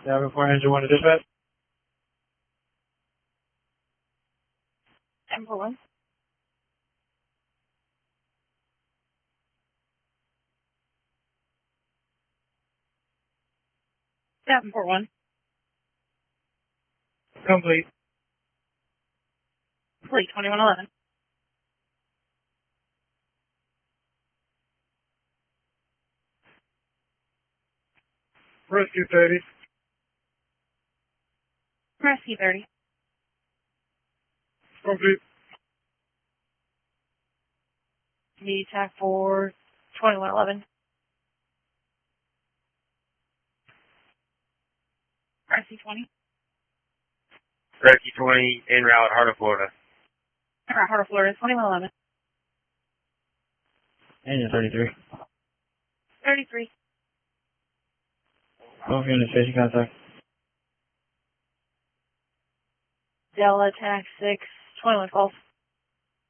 Seven four engine one to dispatch. 741. Complete. Complete 2111. Rescue 30. Rescue 30. Complete. Need attack for 2111. Rescue 20. Rescue 20, en route, Heart of Florida. Alright, Heart of Florida, 2111. Engine 33. 33. Both units facing contact. Delta attack 6, 21 calls.